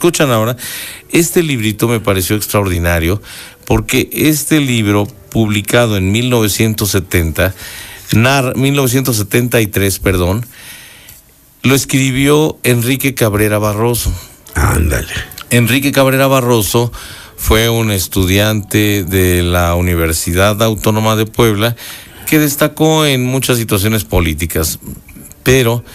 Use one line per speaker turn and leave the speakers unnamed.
escuchan ahora, este librito me pareció extraordinario porque este libro, publicado en 1973, lo escribió Enrique Cabrera Barroso.
Ándale.
Enrique Cabrera Barroso fue un estudiante de la Universidad Autónoma de Puebla que destacó en muchas situaciones políticas, pero